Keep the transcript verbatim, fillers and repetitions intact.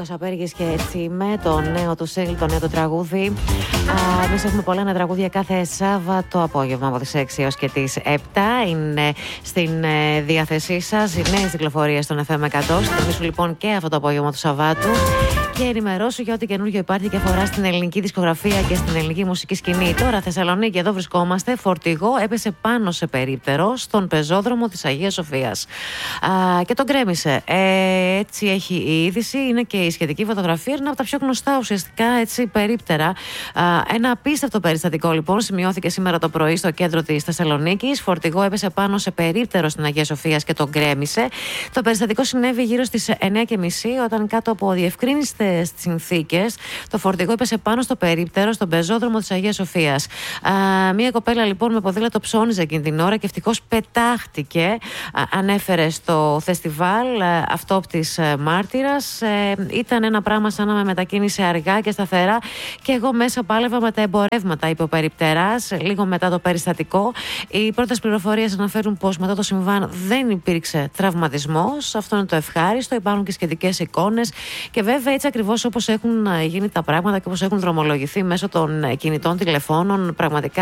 Νίκος Απέργης και έτσι με το νέο του single, το νέο του τραγούδι. Εμείς έχουμε πολλά νέα τραγούδια κάθε Σάββατο απόγευμα από τις έξι έως και τις επτά. Είναι στην ε, διάθεσή σας οι νέες κυκλοφορίες των εφ εμ εκατό. Συντονίσου λοιπόν και αυτό το απόγευμα του Σαββάτου και ενημερώσου για ό,τι καινούργιο υπάρχει και αφορά στην ελληνική δισκογραφία και στην ελληνική μουσική σκηνή. Τώρα Θεσσαλονίκη, εδώ βρισκόμαστε. Φορτηγό έπεσε πάνω σε περίπτερο στον πεζόδρομο της Αγίας Σοφίας Α, και τον γκρέμισε. Ε, έτσι έχει η είδηση. Είναι και η σχετική φωτογραφία. Είναι από τα πιο γνωστά ουσιαστικά έτσι, περίπτερα. Α, ένα απίστευτο περιστατικό λοιπόν σημειώθηκε σήμερα το πρωί στο κέντρο της Θεσσαλονίκης. Φορτηγό έπεσε πάνω σε περίπτερο στην Αγία Σοφίας και τον γκρέμισε. Το περιστατικό συνέβη γύρω στις εννιά και μισή όταν κάτω από διευκρίνηστες συνθήκες το φορτηγό έπεσε πάνω στο περίπτερο στον πεζόδρομο της Αγίας Σοφίας. Α, μία κοπέλα λοιπόν με ποδήλατο ψώνιζε εκείνη την ώρα και ευτυχώς πετάχτηκε. Α, ανέφερε στο φεστιβάλ α, αυτόπτης μάρτυρας. Ε, ήταν ένα πράγμα σαν να με μετακίνησε αργά και σταθερά και εγώ μέσα πάλευα με τα εμπορεύματα, είπε ο περιπτεράς λίγο μετά το περιστατικό. Οι πρώτες πληροφορίες αναφέρουν πως μετά το συμβάν δεν υπήρξε τραυματισμός. Αυτό είναι το ευχάριστο. Υπάρχουν και σχετικές εικόνες και βέβαια έτσι ακριβώς όπως έχουν γίνει τα πράγματα και όπως έχουν δρομολογηθεί μέσω των κινητών τηλεφώνων, πραγματικά